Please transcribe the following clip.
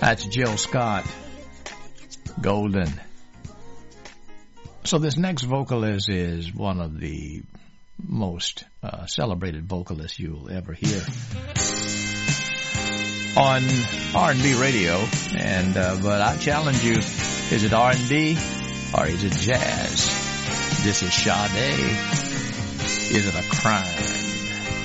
That's Jill Scott, Golden. So this next vocalist is one of the most celebrated vocalists you'll ever hear on R&B radio. And but I challenge you, is it R&B or is it jazz? This is Sade. Is it a crime?